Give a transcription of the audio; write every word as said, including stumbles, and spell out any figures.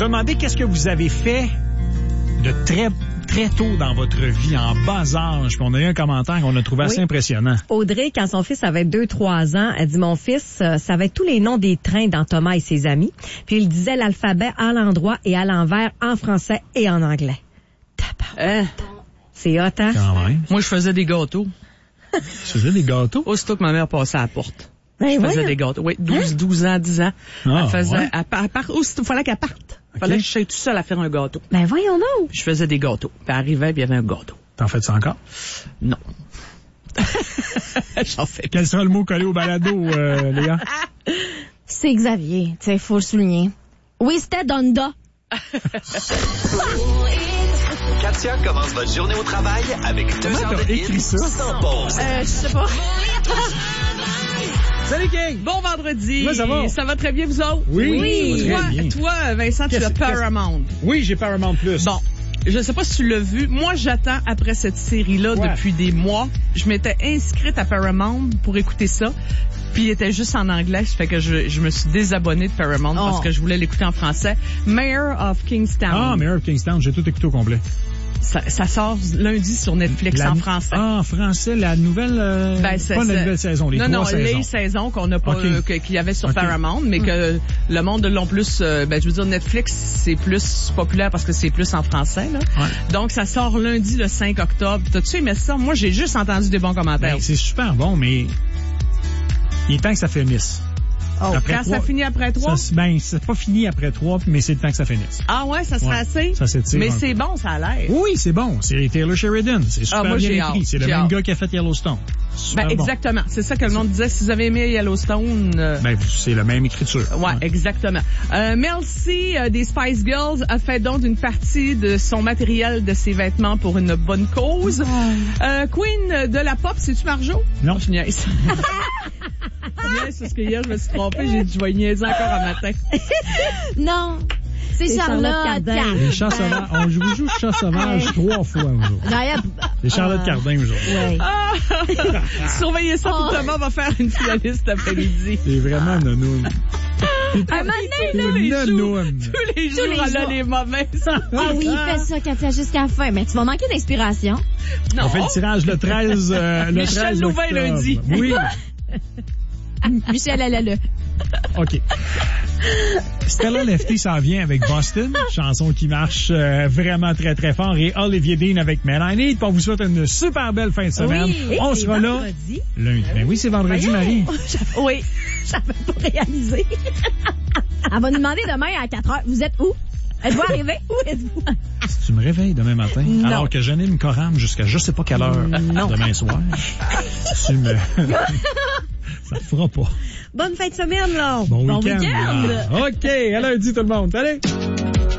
nous a demandé qu'est-ce que vous avez fait de très, très tôt dans votre vie, en bas âge. Puis on a eu un commentaire qu'on a trouvé assez oui. impressionnant. Audrey, quand son fils avait deux trois ans, elle dit, mon fils euh, savait tous les noms des trains dans Thomas et ses amis. Puis il disait l'alphabet à l'endroit et à l'envers en français et en anglais. Hein? C'est hot, hein? Quand même. Moi, je faisais des gâteaux. Tu faisais des gâteaux? Aussitôt que ma mère passait à la porte. Ben, Je faisais voyons. des gâteaux. Oui, douze, douze ans, dix ans. Ah, elle faisait, ouais. elle, elle part, aussitôt, fallait qu'elle parte. Ok. Fallait que je sois tout seul à faire un gâteau. Ben voyons donc. Je faisais des gâteaux. Puis elle arrivait, puis il y avait un gâteau. T'en fais ça encore? Non. J'en fais Quel sera le mot collé au balado, euh, Léa? C'est Xavier, tu sais, faut le souligner. Oui, c'était Donda. Katia commence votre journée au travail avec deux Comment heures t'as de écrit hits ça? sans pause. Euh, je sais pas. Salut, gang! Bon vendredi. Ouais, ça va. Ça va très bien, vous autres? Oui, Oui. ça va Toi, très bien. toi, Vincent, tu Qu'est-ce- as Paramount. Oui, j'ai Paramount Plus. Bon. Je sais pas si tu l'as vu. Moi, j'attends après cette série-là Ouais. depuis des mois. Je m'étais inscrite à Paramount pour écouter ça. Puis il était juste en anglais. Ça fait que je, je me suis désabonnée de Paramount Oh. parce que je voulais l'écouter en français. Mayor of Kingstown. Ah, Mayor of Kingstown, j'ai tout écouté au complet. Ça, ça sort lundi sur Netflix La- en français. Ah, en français, la nouvelle... Euh, Ben, c'est- pas la c'est- nouvelle saison, les non, trois non, saisons. les saisons qu'on n'a pas, Ok. euh, que- qu'il y avait sur Ok. Paramount, mais que le monde l'ont plus, euh, ben, je veux dire, Netflix, c'est plus populaire parce que c'est plus en français, là. Ouais. Donc, ça sort lundi, le cinq octobre. T'as-tu aimé ça? Moi, j'ai juste entendu des bons commentaires. Ben, c'est super bon, mais il est temps que ça finisse. Oh, Après quand ça trois- finit après trois? Ça, ben, c'est pas fini après trois, mais c'est le temps que ça finisse. Ah ouais, ça serait Ouais, assez? ça s'étire Mais un c'est peu. bon, ça a l'air. Oui, c'est bon. C'est Taylor Sheridan. C'est super Ah, moi, bien j'ai écrit. hâte. C'est le J'ai même hâte. gars qui a fait Yellowstone. Super Ben, bon. exactement. C'est ça que le monde disait. Si vous avez aimé Yellowstone, euh, Ben, c'est la même écriture. ouais, exactement. Euh, Mel C euh, des Spice Girls a fait don d'une partie de son matériel de ses vêtements pour une bonne cause. Euh, Queen de la pop, c'est-tu Marjo? Non. Je niaise. Je niaise parce que hier, je me suis trompée. J'ai dit, je vais niaiser encore un matin. Non, c'est C'est Charlotte Charlotte. Cardin. Les chats sauvages. On joue, joue chat sauvage trois fois aujourd'hui. D'ailleurs, Les Charlotte Cardin aujourd'hui. ouais. Ah! Surveillez ça, Oh. puis Thomas va faire une finaliste après-midi. C'est vraiment nonoun. Un moment donné, tous les jours, Nonoun. tous les jours, les elle a jours. les mauvaises. Ah oui, fais ça, Katia, jusqu'à la fin. Mais tu vas manquer d'inspiration. Non. On fait le tirage le treize, euh, le Michel treize Louvain octobre. lundi. Oui. Michel, elle a le. OK. Stella Lefty s'en vient avec Boston, chanson qui marche euh, vraiment très très fort, et Olivier Dean avec Man I Need. On vous souhaite une super belle fin de semaine. Oui, On c'est sera là vendredi. lundi. Ben oui, c'est vendredi, Marie. Oui, j'avais pas réalisé. Elle va nous demander demain à quatre heures. Vous êtes où? Êtes-vous arrivé? Où êtes-vous? Si tu me réveilles demain matin, Non. alors que j'anime Coram jusqu'à je sais pas quelle heure demain soir, tu me... Ça te fera pas. Bonne fin de semaine, là. Bon, Bon week-end. week-end. Ah, OK, à lundi tout le monde. Allez!